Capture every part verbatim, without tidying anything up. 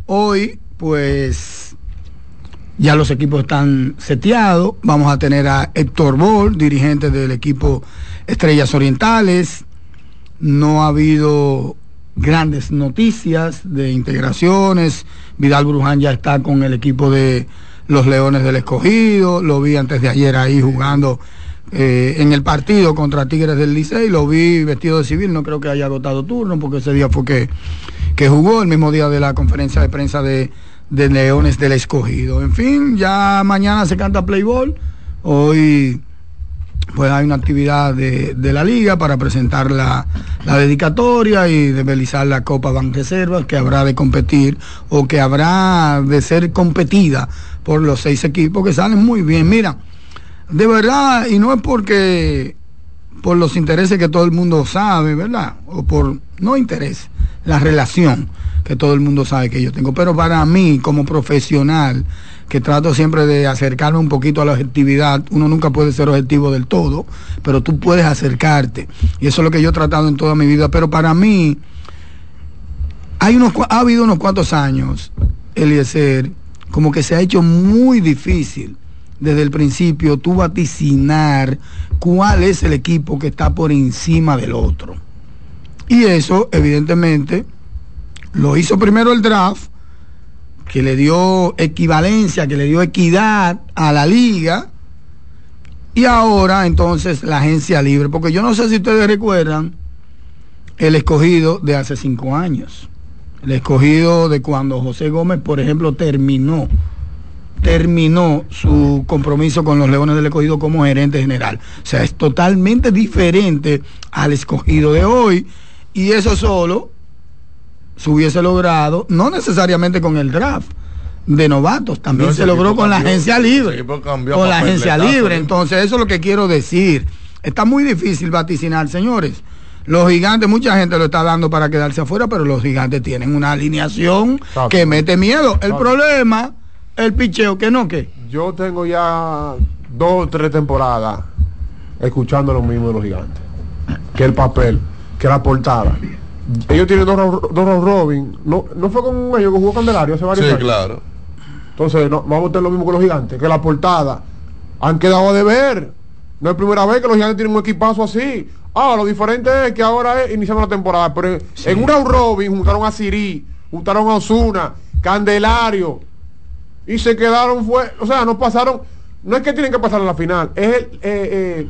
Hoy, pues, ya los equipos están seteados. Vamos a tener a Héctor Bol, dirigente del equipo Estrellas Orientales. No ha habido grandes noticias de integraciones. Vidal Bruján ya está con el equipo de los Leones del Escogido. Lo vi antes de ayer ahí jugando eh, en el partido contra Tigres del Licey. Lo vi vestido de civil. No creo que haya agotado turno porque ese día fue que, que jugó, el mismo día de la conferencia de prensa de, de Leones del Escogido. En fin, ya mañana se canta play ball. Hoy pues hay una actividad de, de la liga para presentar la, la dedicatoria y desvelizar la Copa Banreservas, que habrá de competir o que habrá de ser competida por los seis equipos que salen muy bien. Mira, de verdad, y no es porque por los intereses que todo el mundo sabe, ¿verdad? O por, no interés, la relación que todo el mundo sabe que yo tengo, pero para mí como profesional, que trato siempre de acercarme un poquito a la objetividad, uno nunca puede ser objetivo del todo, pero tú puedes acercarte, y eso es lo que yo he tratado en toda mi vida. Pero para mí hay unos, ha habido unos cuantos años, Eliezer, como que se ha hecho muy difícil desde el principio tú vaticinar cuál es el equipo que está por encima del otro, y eso evidentemente lo hizo primero el draft, que le dio equivalencia, que le dio equidad a la liga, y ahora entonces la agencia libre, porque yo no sé si ustedes recuerdan el Escogido de hace cinco años, el Escogido de cuando José Gómez, por ejemplo, terminó terminó su compromiso con los Leones del Escogido como gerente general. O sea, es totalmente diferente al Escogido de hoy, y eso solo se hubiese logrado, no necesariamente con el draft de novatos, también no, se logró con cambió, la agencia libre, con la agencia libre. Entonces eso es lo que quiero decir. Está muy difícil vaticinar, señores. Los Gigantes, mucha gente lo está dando para quedarse afuera, pero los Gigantes tienen una alineación Exacto. que mete miedo. El Exacto. problema, el picheo, que no, que yo tengo ya dos o tres temporadas escuchando lo mismo de los Gigantes, que el papel, que la portada. Ellos tienen dos, dos Robin. No, no fue con ellos que jugó Candelario hace varios sí, años. Sí, claro. Entonces, no, vamos a tener lo mismo que los Gigantes, que la portada han quedado de ver. No es primera vez que los Gigantes tienen un equipazo así. Ah, lo diferente es que ahora es iniciando la temporada. Pero sí. en un round robin juntaron a Siri, juntaron a Osuna, Candelario, y se quedaron, fue, o sea, no pasaron. No es que tienen que pasar a la final, es el, eh, eh,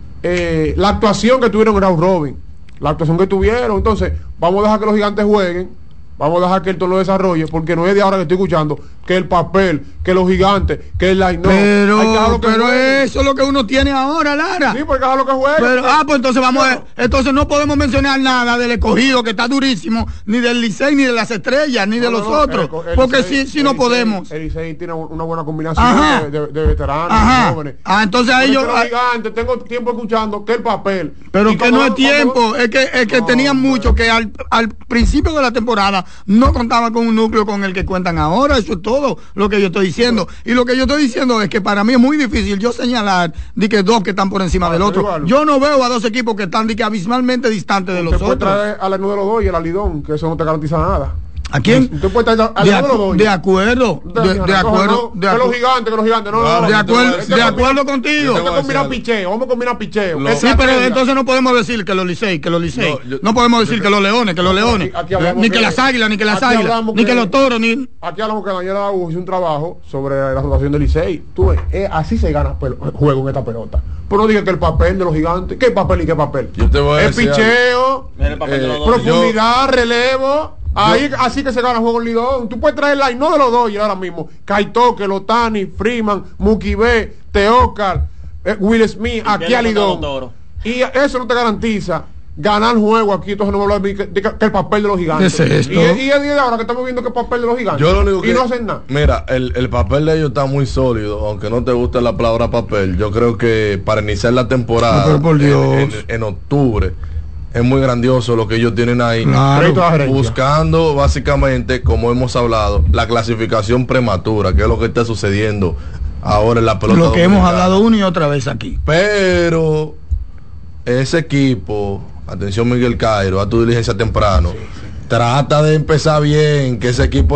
eh, la actuación que tuvieron en round robin. La actuación que tuvieron. Entonces vamos a dejar que los Gigantes jueguen, vamos a dejar que el torneo desarrolle, porque no es de ahora que estoy escuchando que el papel, que los Gigantes, que el line, no. Pero, hay que pero eso es lo que uno tiene ahora, Lara. Sí, porque lo que juega. Pero, ah, pues entonces vamos a ver, entonces no podemos mencionar nada del Escogido, que está durísimo, ni del Licey, ni de las Estrellas, ni no, de los no, otros, el, el porque Licey, sí, sí no Licey, podemos. El Licey tiene una buena combinación de, de, de veteranos, Ajá. jóvenes. Ah, entonces a ellos. Los Gigantes, tengo tiempo escuchando que el papel. Pero que no es tiempo, es que, es que no, tenían no, mucho que al, al principio de la temporada no contaban con un núcleo con el que cuentan ahora. Eso es todo lo que yo estoy diciendo. Y lo que yo estoy diciendo es que para mí es muy difícil yo señalar de que dos que están por encima ah, del otro. Igual. Yo no veo a dos equipos que están de que abismalmente distantes de los otros. Usted puede traer a la de los dos y el Alidón, que eso no te garantiza nada. ¿A quién? Usted puede traer a de, acu de acuerdo, de, de acuerdo, de, de los gigantes, que los gigantes, no, no, no, de acuerdo, de, de acuerdo contigo. Vamos a combinar picheo, vamos a combinar picheo. Sí, pero entonces no podemos decir que los Licey, que los Licey, no, yo, no podemos decir yo, que los Leones, que los Leones, aquí, aquí ni que, que las Águilas, ni que las Águilas, ni que, que los Toros, ni. Aquí hablamos que Daniel Araújo hizo un trabajo sobre la rotación del Licey. Tú ves, eh, así se gana juego en esta pelota. Pero no diga que el papel de los gigantes, ¿qué papel y qué papel? Yo te voy a decir. El picheo, profundidad, relevo. Ahí, así que se gana juego en Lidón. Tú puedes traer el line, no de los dos y ahora mismo. Kaitoke, Lotani, Freeman, Mookie B, Teócar, eh, Will Smith, aquí a Lidón. Y eso no te garantiza ganar juego aquí. Entonces no me hablo de, de, de, de, que el papel de los gigantes. ¿Qué es esto? Y, y el día de ahora que estamos viendo que el papel de los gigantes. Yo lo único que, y no hacen nada. Mira, el, el papel de ellos está muy sólido. Aunque no te guste la palabra papel, yo creo que para iniciar la temporada no, por Dios. En, en, en octubre es muy grandioso lo que ellos tienen ahí, claro. buscando básicamente, como hemos hablado, la clasificación prematura, que es lo que está sucediendo ahora en la pelota lo que dominicana. Hemos hablado una y otra vez aquí. Pero ese equipo, atención Miguel Cairo, a tu diligencia temprano, sí, sí. Trata de empezar bien, que ese equipo